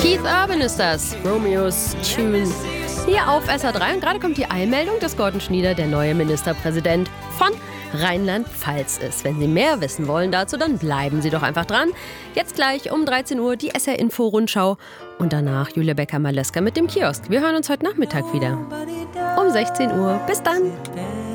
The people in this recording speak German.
Keith Urban ist das. Romeo's Tune. Hier auf SR3 und gerade kommt die Eilmeldung, dass Gordon Schnieder der neue Ministerpräsident von Rheinland-Pfalz ist. Wenn Sie mehr wissen wollen dazu, dann bleiben Sie doch einfach dran. Jetzt gleich um 13 Uhr die SR-Info-Rundschau und danach Julia Becker-Maleska mit dem Kiosk. Wir hören uns heute Nachmittag wieder. Um 16 Uhr. Bis dann.